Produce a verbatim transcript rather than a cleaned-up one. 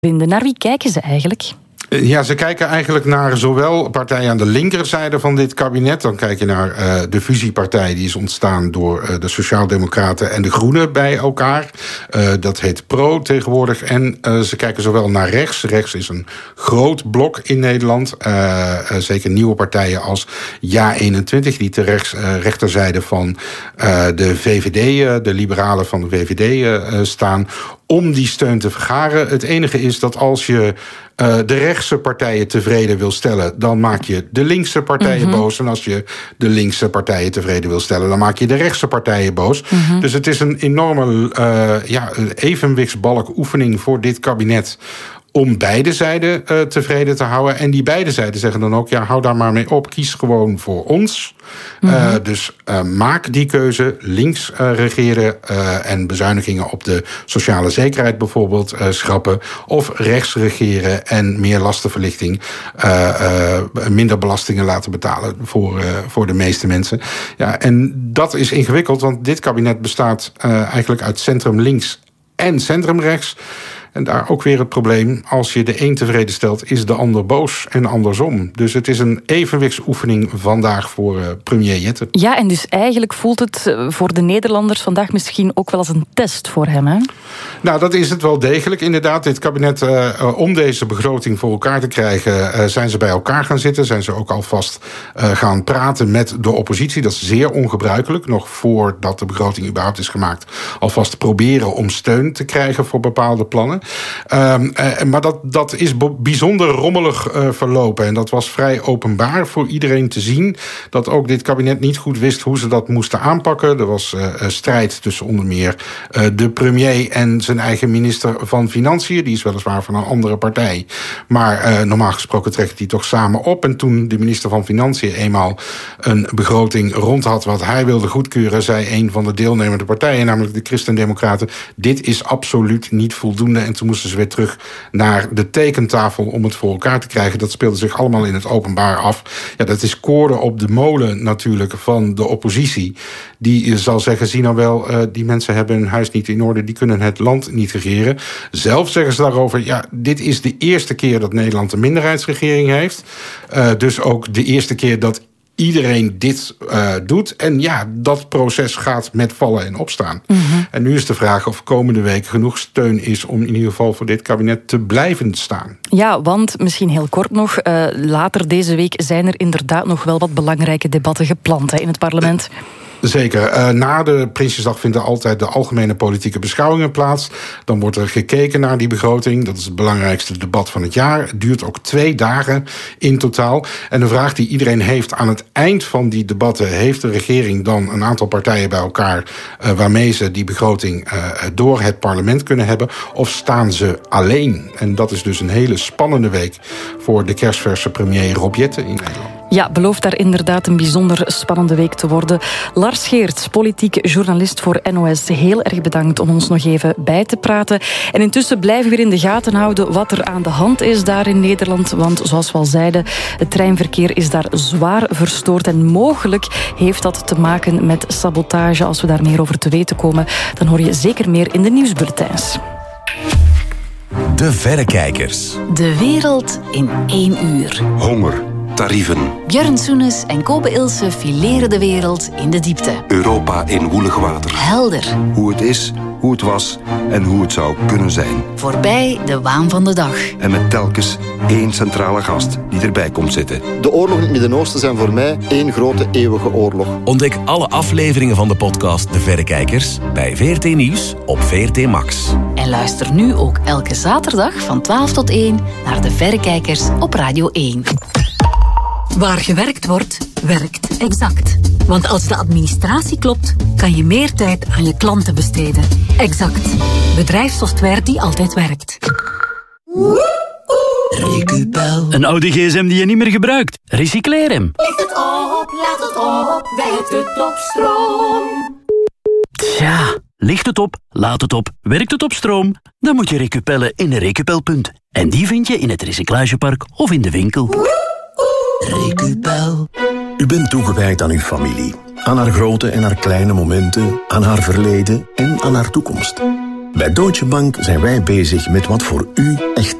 vinden. Naar wie kijken ze eigenlijk? Ja, ze kijken eigenlijk naar zowel partijen aan de linkerzijde van dit kabinet. Dan kijk je naar uh, de fusiepartij, die is ontstaan door uh, de Sociaaldemocraten en de Groenen bij elkaar. Uh, dat heet PRO tegenwoordig. En uh, ze kijken zowel naar rechts. Rechts is een groot blok in Nederland. Uh, uh, zeker nieuwe partijen als Ja eenentwintig, die ter rechts, uh, rechterzijde van uh, de V V D, uh, de liberalen van de V V D uh, staan, om die steun te vergaren. Het enige is dat als je uh, de rechtse partijen tevreden wil stellen, dan maak je de linkse partijen mm-hmm. boos. En als je de linkse partijen tevreden wil stellen, dan maak je de rechtse partijen boos. Mm-hmm. Dus het is een enorme uh, ja, evenwichtsbalk oefening voor dit kabinet om beide zijden uh, tevreden te houden. En die beide zijden zeggen dan ook, ja, hou daar maar mee op. Kies gewoon voor ons. Mm-hmm. Uh, dus uh, maak die keuze. Links uh, regeren uh, en bezuinigingen op de sociale zekerheid bijvoorbeeld uh, schrappen. Of rechts regeren en meer lastenverlichting. Uh, uh, minder belastingen laten betalen voor, uh, voor de meeste mensen. Ja, en dat is ingewikkeld, want dit kabinet bestaat uh, eigenlijk uit centrum links en centrum rechts. En daar ook weer het probleem, als je de een tevreden stelt, is de ander boos en andersom. Dus het is een evenwichtsoefening vandaag voor uh, premier Jette. Ja, en dus eigenlijk voelt het voor de Nederlanders vandaag misschien ook wel als een test voor hem, hè? Nou, dat is het wel degelijk. Inderdaad, dit kabinet, uh, om deze begroting voor elkaar te krijgen, uh, zijn ze bij elkaar gaan zitten. Zijn ze ook alvast uh, gaan praten met de oppositie. Dat is zeer ongebruikelijk, nog voordat de begroting überhaupt is gemaakt. Alvast proberen om steun te krijgen voor bepaalde plannen. Um, uh, maar dat, dat is bijzonder rommelig uh, verlopen. En dat was vrij openbaar voor iedereen te zien, dat ook dit kabinet niet goed wist hoe ze dat moesten aanpakken. Er was uh, strijd tussen onder meer uh, de premier en zijn eigen minister van Financiën. Die is weliswaar van een andere partij. Maar uh, normaal gesproken trekken die toch samen op. En toen de minister van Financiën eenmaal een begroting rond had wat hij wilde goedkeuren, zei een van de deelnemende partijen, namelijk de Christen-Democraten, dit is absoluut niet voldoende. En toen moesten ze weer terug naar de tekentafel om het voor elkaar te krijgen. Dat speelde zich allemaal in het openbaar af. Ja, dat is koren op de molen natuurlijk van de oppositie. Die zal zeggen, zie nou wel, uh, die mensen hebben hun huis niet in orde, die kunnen het land niet regeren. Zelf zeggen ze daarover, ja, dit is de eerste keer dat Nederland een minderheidsregering heeft. Uh, dus ook de eerste keer dat iedereen dit uh, doet. En ja, dat proces gaat met vallen en opstaan. Mm-hmm. En nu is de vraag of komende week genoeg steun is om in ieder geval voor dit kabinet te blijven staan. Ja, want misschien heel kort nog, uh, later deze week zijn er inderdaad nog wel wat belangrijke debatten gepland hè, in het parlement. Zeker. Uh, na de Prinsjesdag vinden altijd de algemene politieke beschouwingen plaats. Dan wordt er gekeken naar die begroting. Dat is het belangrijkste debat van het jaar. Het duurt ook twee dagen in totaal. En de vraag die iedereen heeft aan het eind van die debatten, heeft de regering dan een aantal partijen bij elkaar uh, waarmee ze die begroting uh, door het parlement kunnen hebben? Of staan ze alleen? En dat is dus een hele spannende week voor de kerstverse premier Rob Jetten in Nederland. Ja, belooft daar inderdaad een bijzonder spannende week te worden. Lars Geerts, politiek journalist voor N O S, heel erg bedankt om ons nog even bij te praten. En intussen blijven we weer in de gaten houden wat er aan de hand is daar in Nederland. Want zoals we al zeiden, het treinverkeer is daar zwaar verstoord. En mogelijk heeft dat te maken met sabotage. Als we daar meer over te weten komen, dan hoor je zeker meer in de nieuwsbulletins. De Verrekijkers. De wereld in één uur. Honger. Tarieven. Björn Soenes en Kobe Ilse fileren de wereld in de diepte. Europa in woelig water. Helder. Hoe het is, hoe het was en hoe het zou kunnen zijn. Voorbij de waan van de dag. En met telkens één centrale gast die erbij komt zitten. De oorlog in het Midden-Oosten zijn voor mij één grote eeuwige oorlog. Ontdek alle afleveringen van de podcast De Verrekijkers bij V R T Nieuws op V R T Max. En luister nu ook elke zaterdag van twaalf tot één naar De Verrekijkers op Radio één. Waar gewerkt wordt, werkt Exact. Want als de administratie klopt, kan je meer tijd aan je klanten besteden. Exact. Bedrijfssoftware die altijd werkt. Recupel. Een oude gsm die je niet meer gebruikt. Recycleer hem. Licht het op, laat het op, werkt het op stroom. Tja, licht het op, laat het op, werkt het op stroom. Dan moet je recupellen in een Recupelpunt. En die vind je in het recyclagepark of in de winkel. Recupel. U bent toegewijd aan uw familie. Aan haar grote en haar kleine momenten, aan haar verleden en aan haar toekomst. Bij Deutsche Bank zijn wij bezig met wat voor u echt